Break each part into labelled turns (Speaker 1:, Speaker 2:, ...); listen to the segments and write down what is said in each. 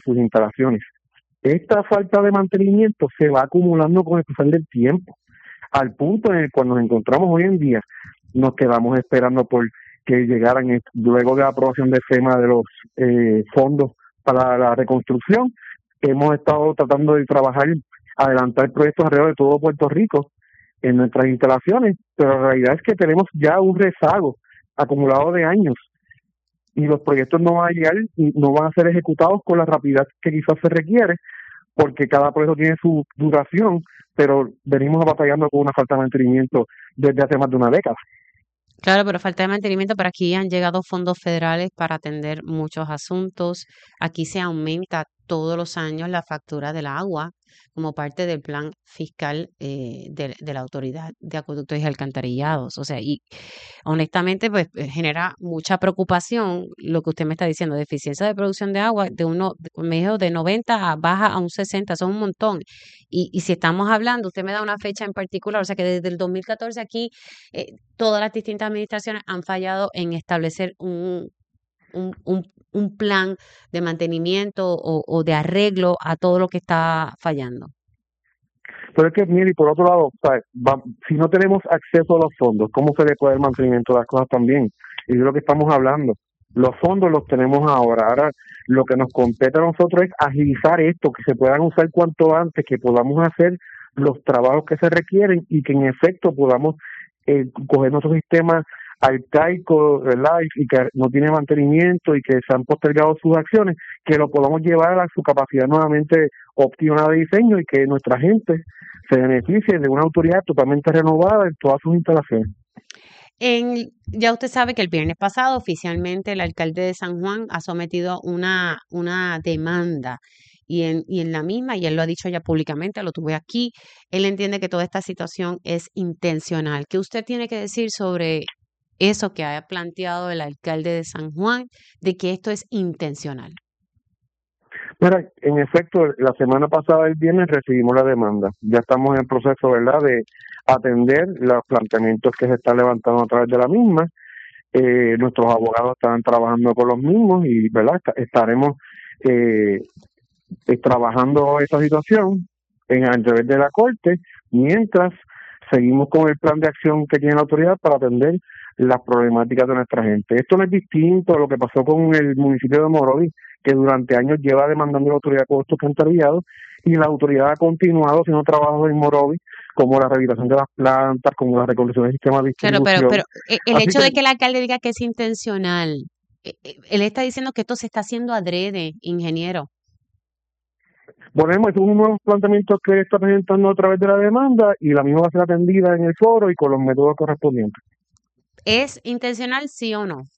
Speaker 1: sus instalaciones. Esta falta de mantenimiento se va acumulando con el pasar del tiempo, al punto en el cual nos encontramos hoy en día. Nos quedamos esperando por que llegaran luego de la aprobación de FEMA de los fondos para la reconstrucción. Hemos estado tratando de trabajar, adelantar proyectos alrededor de todo Puerto Rico en nuestras instalaciones, pero la realidad es que tenemos ya un rezago acumulado de años y los proyectos no van a llegar y no van a ser ejecutados con la rapidez que quizás se requiere, porque cada proyecto tiene su duración, pero venimos batallando con una falta de mantenimiento desde hace más de una década.
Speaker 2: Claro, pero falta de mantenimiento, pero aquí han llegado fondos federales para atender muchos asuntos. Aquí se aumenta todos los años la factura del agua como parte del plan fiscal de la Autoridad de Acueductos y Alcantarillados. O sea, y honestamente, pues genera mucha preocupación lo que usted me está diciendo, deficiencia de producción de agua me dijo de 90 baja a un 60, eso es un montón. Y si estamos hablando, usted me da una fecha en particular, o sea que desde el 2014 aquí todas las distintas administraciones han fallado en establecer un plan de mantenimiento o de arreglo a todo lo que está fallando.
Speaker 1: Pero es que, mire, y por otro lado, ¿sabe? Si no tenemos acceso a los fondos, ¿cómo se le puede el mantenimiento de las cosas también? Y de lo que estamos hablando. Los fondos los tenemos ahora. Ahora lo que nos compete a nosotros es agilizar esto, que se puedan usar cuanto antes, que podamos hacer los trabajos que se requieren y que en efecto podamos coger nuestro sistema arcaico, ¿verdad? Y que no tiene mantenimiento y que se han postergado sus acciones, que lo podamos llevar a su capacidad nuevamente óptima de diseño y que nuestra gente se beneficie de una autoridad totalmente renovada en todas sus instalaciones.
Speaker 2: Ya usted sabe que el viernes pasado oficialmente el alcalde de San Juan ha sometido una demanda y en la misma, y él lo ha dicho ya públicamente, lo tuve aquí, él entiende que toda esta situación es intencional. ¿Qué usted tiene que decir sobre eso que ha planteado el alcalde de San Juan, de que esto es intencional?
Speaker 1: Mira, en efecto, la semana pasada, el viernes, recibimos la demanda. Ya estamos en el proceso, ¿verdad?, de atender los planteamientos que se están levantando a través de la misma. Nuestros abogados están trabajando con los mismos y, ¿verdad?, estaremos eh, trabajando esta situación a través de la Corte, mientras seguimos con el plan de acción que tiene la autoridad para atender las problemáticas de nuestra gente. Esto no es distinto a lo que pasó con el municipio de Morovis, que durante años lleva demandando a la autoridad costos alcantarillados y la autoridad ha continuado haciendo trabajos en Morovis, como la rehabilitación de las plantas, como la reconstrucción del sistema de
Speaker 2: Claro, pero
Speaker 1: distribución.
Speaker 2: el
Speaker 1: Así
Speaker 2: hecho de
Speaker 1: que
Speaker 2: que el alcalde diga que es intencional, él está diciendo que esto se está haciendo adrede, ingeniero.
Speaker 1: volvemos, es un nuevo planteamiento que está presentando a través de la demanda y la misma va a ser atendida en el foro y con los métodos correspondientes.
Speaker 2: ¿Es intencional, sí o no?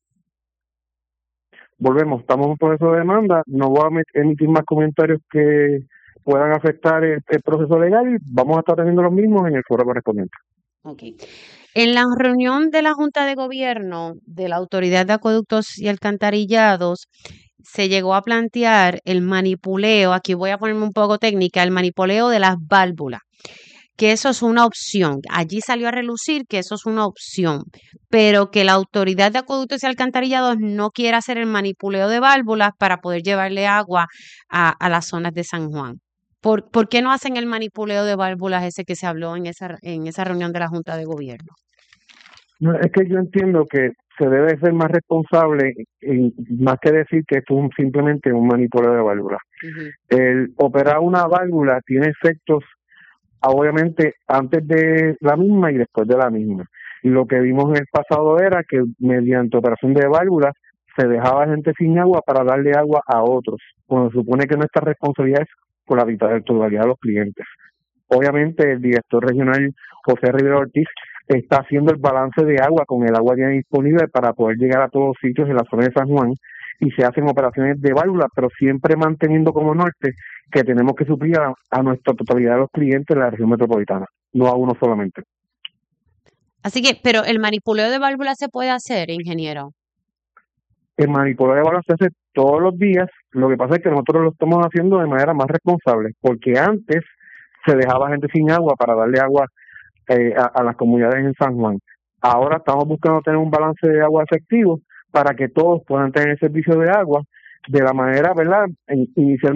Speaker 1: Volvemos, estamos en un proceso de demanda, no voy a emitir más comentarios que puedan afectar el proceso legal, vamos a estar teniendo los mismos en el foro correspondiente.
Speaker 2: Ok. En la reunión de la Junta de Gobierno de la Autoridad de Acueductos y Alcantarillados, se llegó a plantear el manipuleo, aquí voy a ponerme un poco técnica, el manipuleo de las válvulas, que eso es una opción. Allí salió a relucir que eso es una opción, pero que la Autoridad de Acueductos y Alcantarillados no quiere hacer el manipuleo de válvulas para poder llevarle agua a las zonas de San Juan. ¿Por qué no hacen el manipuleo de válvulas ese que se habló en esa reunión de la Junta de Gobierno?
Speaker 1: No, es que yo entiendo que se debe ser más responsable, más que decir que esto es simplemente un manipuleo de válvulas.
Speaker 2: Ujú.
Speaker 1: El operar una válvula tiene efectos, obviamente, antes de la misma y después de la misma. Y lo que vimos en el pasado era que mediante operación de válvulas se dejaba gente sin agua para darle agua a otros, cuando se supone que nuestra responsabilidad es por la totalidad de los clientes. Obviamente el director regional José Rivera Ortiz está haciendo el balance de agua con el agua ya disponible para poder llegar a todos los sitios en la zona de San Juan y se hacen operaciones de válvulas, pero siempre manteniendo como norte que tenemos que suplir a nuestra totalidad de los clientes en la región metropolitana, no a uno solamente.
Speaker 2: Así que, pero el manipuleo de válvulas se puede hacer, ingeniero.
Speaker 1: El manipulado de balance se hace todos los días, lo que pasa es que nosotros lo estamos haciendo de manera más responsable, porque antes se dejaba gente sin agua para darle agua a las comunidades en San Juan. Ahora estamos buscando tener un balance de agua efectivo para que todos puedan tener el servicio de agua de la manera, ¿verdad? Inicialmente